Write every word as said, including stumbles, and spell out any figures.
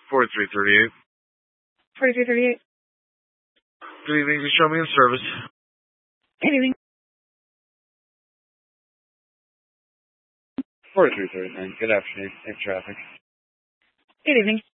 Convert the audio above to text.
forty-three thirty-eight. forty-three thirty-eight. Good evening. Just show me in service. Good evening. forty-three thirty-nine. Good afternoon. Safe traffic. Good evening.